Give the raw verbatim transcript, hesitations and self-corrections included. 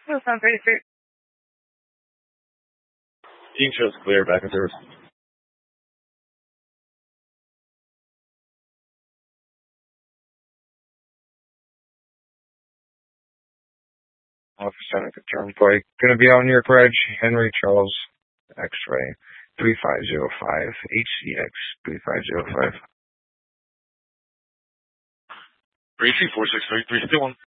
Tucson thirty-three. Team shows clear, back in service. Officer Seneca Turnpike. Gonna be on your bridge, Henry Charles X-ray three five zero five, H C X three five zero five. three C four six three three two one.